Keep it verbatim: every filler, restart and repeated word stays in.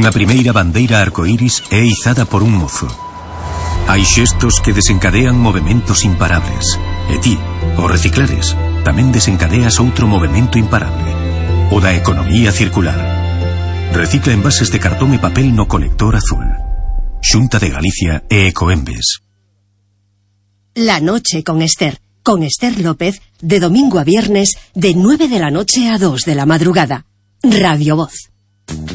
Unha primeira bandeira arcoíris é izada por un mozo. Hai xestos que desencadean movementos imparables. E ti, ao reciclares, tamén desencadeas outro movemento imparable. O da economía circular. Recicla envases de cartón e papel no colector azul. Xunta de Galicia e Ecoembes. La noche con Esther. Con Esther López, de domingo a viernes, de nueve de la noche a dos de la madrugada. Radio Voz.